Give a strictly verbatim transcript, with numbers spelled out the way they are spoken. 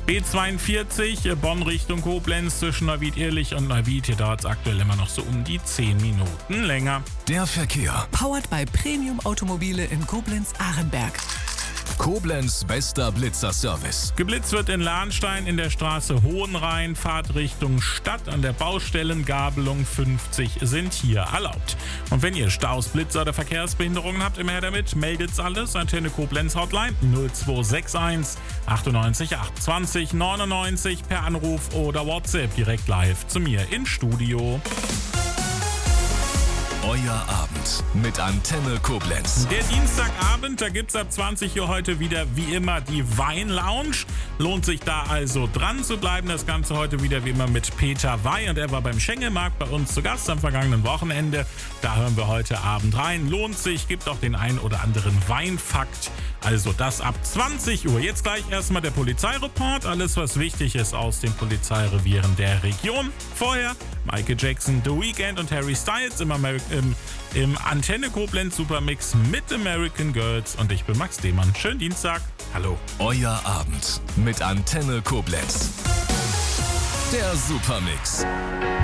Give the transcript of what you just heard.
B zweiundvierzig, Bonn Richtung Koblenz zwischen Neuwied-Irlich und Neuwied. Hier dauert es aktuell immer noch so um die zehn Minuten länger. Der Verkehr. Powered by Premium Automobile in Koblenz-Ahrenberg. Koblenz bester Blitzer-Service. Geblitzt wird in Lahnstein in der Straße Hohenrhein, Fahrt Richtung Stadt an der Baustellengabelung fünfzig sind hier erlaubt. Und wenn ihr Staus, Blitzer oder Verkehrsbehinderungen habt, immer her damit, meldet's alles. Antenne Koblenz Hotline null zwei sechs eins achtundneunzig achtundzwanzig neunundneunzig per Anruf oder WhatsApp direkt live zu mir ins Studio. Euer Abend mit Antenne Koblenz. Der Dienstagabend, da gibt's ab zwanzig Uhr heute wieder wie immer die Weinlounge. Lohnt sich da also dran zu bleiben. Das Ganze heute wieder wie immer mit Peter Wey und er war beim Schengelmarkt bei uns zu Gast am vergangenen Wochenende. Da hören wir heute Abend rein. Lohnt sich, gibt auch den ein oder anderen Weinfakt. Also das ab zwanzig Uhr. Jetzt gleich erstmal der Polizeireport. Alles, was wichtig ist aus den Polizeirevieren der Region. Vorher Michael Jackson, The Weeknd und Harry Styles im, Ameri- im, im Antenne Koblenz Supermix mit American Girls. Und ich bin Max Lehmann. Schönen Dienstag. Hallo. Euer Abend mit Antenne Koblenz. Der Supermix.